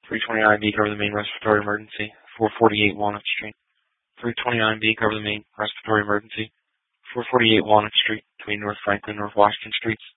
329B, cover the main respiratory emergency. 448 Walnut Street. 329B, cover the main respiratory emergency. 448 Walnut Street, between North Franklin and North Washington Streets.